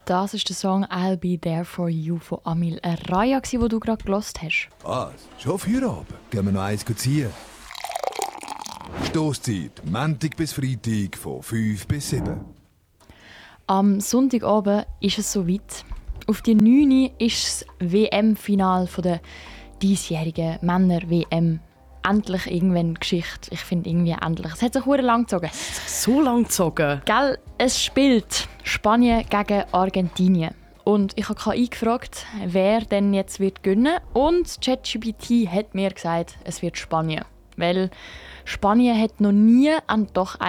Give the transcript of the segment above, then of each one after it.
Das ist der Song «I'll Be There For You» von Amil Raya, den du gerade gehört hast. Was? Schon Feierabend? Gehen wir noch eins ziehen? Stosszeit, Montag bis Freitag von 5 bis 7. Am Sonntagabend ist es soweit. Auf die 9 ist das WM-Final der diesjährigen Männer-WM. Endlich irgendwann Geschichte. Ich finde irgendwie endlich. Es hat sich verdammt lang gezogen. So lang gezogen? Gell, es spielt Spanien gegen Argentinien. Und ich habe KI gefragt, wer denn jetzt wird gewinnen. Und ChatGPT hat mir gesagt, es wird Spanien. Weil Spanien hat noch nie ein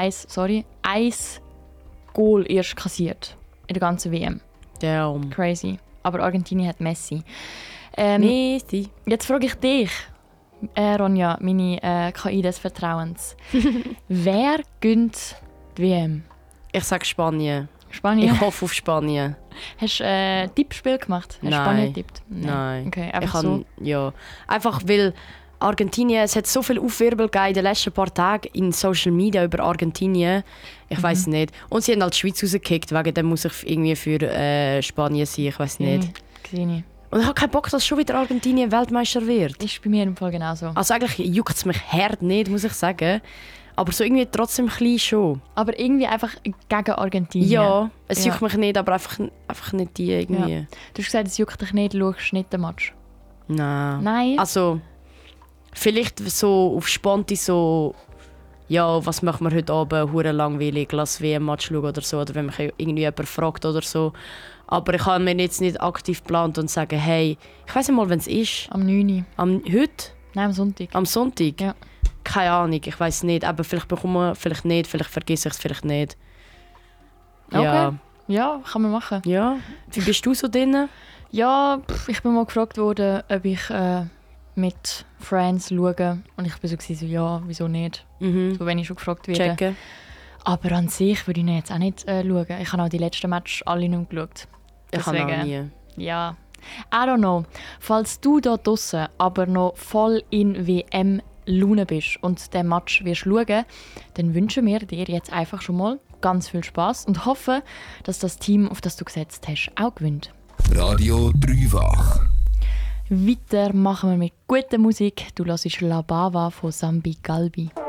Goal erst kassiert in der ganzen WM. Damn. Crazy. Aber Argentinien hat Messi. Messi. Jetzt frage ich dich, Ronja, meine KI des Vertrauens. Wer gönnt die WM? Ich sage Spanien. Spanien? Ich hoffe auf Spanien. Hast du ein Tippspiel gemacht? Hast du Spanien getippt? Nein. Okay, einfach so. Ja. Einfach weil Argentinien, es hat so viel Aufwirbel gegeben in den letzten paar Tagen in Social Media über Argentinien. Ich weiß nicht. Und sie haben halt die Schweiz rausgekickt, wegen dem muss ich irgendwie für Spanien sein, ich weiß nicht. Gesehen. Und ich habe keinen Bock, dass schon wieder Argentinien Weltmeister wird. Ist bei mir im Fall genauso. Also eigentlich juckt es mich hart nicht, muss ich sagen. Aber so irgendwie trotzdem ein bisschen schon. Aber irgendwie einfach gegen Argentinien. Ja, es juckt mich nicht, aber einfach nicht die irgendwie. Ja. Du hast gesagt, es juckt dich nicht, du schaust nicht den Match. Nein. Also, vielleicht so auf Sponti so, ja, was machen wir heute Abend, hure langweilig, lass WM-Match schauen oder so, oder wenn mich irgendwie jemand fragt oder so. Aber ich habe mir jetzt nicht aktiv geplant und sagen, hey, ich weiss nicht mal, wenn es ist. Am 9. Heute? Nein, am Sonntag. Am Sonntag? Ja. Keine Ahnung, ich weiss nicht. Aber vielleicht bekommen wir, vielleicht nicht, vielleicht vergesse ich es, vielleicht nicht. Okay. Ja, kann man machen. Ja. Wie bist du so drin? Ja, ich bin mal gefragt worden, ob ich mit Friends schaue. Und ich war so, ja, wieso nicht? So, wenn ich schon gefragt werde. Checken. Aber an sich würde ich ihn jetzt auch nicht schauen. Ich habe auch die letzten Matches alle nicht geschaut. Ich habe auch nie. Ja, I don't know. Falls du da draussen aber noch voll in WM-Laune bist und den Match wirst schauen, dann wünschen wir dir jetzt einfach schon mal ganz viel Spass und hoffen, dass das Team, auf das du gesetzt hast, auch gewinnt. Radio Dreifach. Weiter machen wir mit guter Musik. Du hörst La Bava von Sambi Galbi.